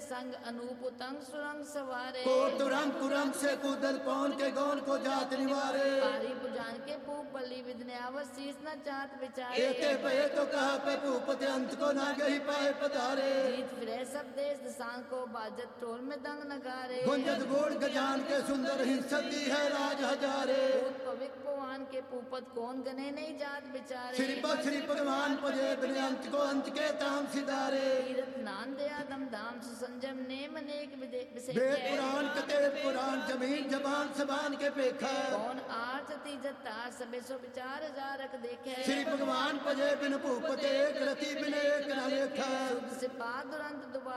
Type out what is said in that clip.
संग अनूप उतंग सुरंग सवारे। कोट रंग कुरंग से कूदल पौन के गौन को जात निवारे। पारी पुजान के पूप पल्ली विद्यावत शीस न चात विचारे। एते पे तो कहा पे भूपति अंत को ना गही पाए पधारे। जीत फिरे सब देश दसान को बाजत टोल में दंग नगारे। गुंजत गोड़ गजान के सुंदर हिंसक दी है राज हजारे। पविक पवान के पूपत कौन गने नहीं जात बिचारे। श्री भगवान पजे बिने अंत को अंत के ताम सिधारे। तीरथ नान दया दम धाम सुसंजम नेम अनेक वेद पुराण कते पुराण जमीन जबान सबान के पेखा। कौन आर्थ तीजत तार सबे सो विचार जारक देखे। श्री भगवान पजे बिन भूपते एक रति बिन एक न लेखा। सिपा दुरंत दुबा